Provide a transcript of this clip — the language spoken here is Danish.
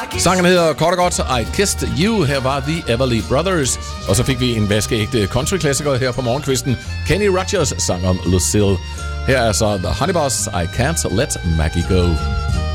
Sangen hedder kort og godt I Kissed You. Her var The Everly Brothers. Og så fik vi en vaskeægte country-klassiker her på morgenkvisten. Kenny Rogers sang om Lucille. Her er så The Honey Boss, I Can't Let Maggie Go.